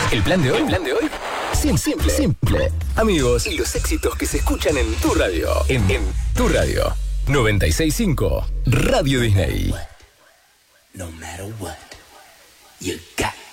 El plan de hoy. Simple. Amigos, y los éxitos que se escuchan en tu radio. En tu radio. 96.5 Radio Disney. No matter what, you got